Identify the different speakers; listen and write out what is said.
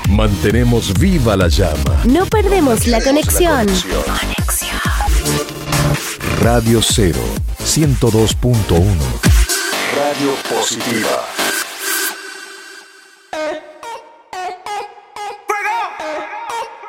Speaker 1: Mantenemos viva la llama.
Speaker 2: No perdemos la conexión.
Speaker 1: Radio 0, 102.1. Radio Positiva.